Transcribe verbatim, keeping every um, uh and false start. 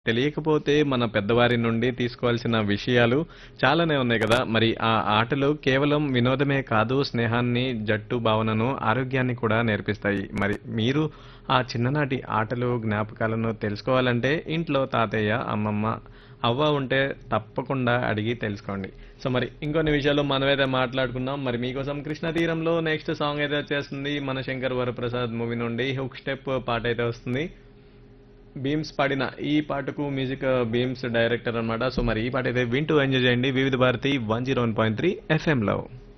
తెలియకపోతే మన పెద్దవారి నుండి తీసుకోవాల్సిన విషయాలు చాలానే ఉన్నాయి కదా! మరి ఆ ఆటలు కేవలం వినోదమే కాదు, స్నేహాన్ని, జట్టు భావనను, ఆరోగ్యాన్ని కూడా నేర్పిస్తాయి. మరి మీరు ఆ చిన్ననాటి ఆటలు, జ్ఞాపకాలను తెలుసుకోవాలంటే ఇంట్లో తాతయ్య, అమ్మమ్మ, అవ్వ ఉంటే తప్పకుండా అడిగి తెలుసుకోండి. సో, మరి ఇంకొన్ని విషయాలు మనమైతే మాట్లాడుకుందాం. మరి మీకోసం 'కృష్ణ తీరంలో' నెక్స్ట్ సాంగ్ అయితే వచ్చేస్తుంది. మన 'శంకర్ వరప్రసాద్' మూవీ నుండి 'హుక్ స్టెప్' పాటైతే వస్తుంది. బీమ్స్ పాడిన ఈ పాటకు మ్యూజిక్ బీమ్స్ డైరెక్టర్ అన్నమాట. సో మరి ఈ పాట అయితే వింటూ ఎంజాయ్ చేయండి వివిధ Bharati one zero one point three FM లో.